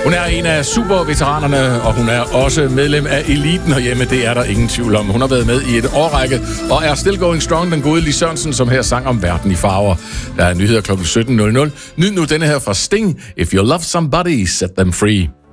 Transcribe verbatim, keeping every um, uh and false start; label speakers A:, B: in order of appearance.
A: Hun er en af superveteranerne, og hun er også medlem af eliten herhjemme. Det er der ingen tvivl om. Hun har været med i et årrække, og er still going strong, den gode Lis Sørensen, som her sang om verden i farver. Der er nyheder klokken sytten nul nul. Nyd nu denne her fra Sting. If you love somebody, set them free.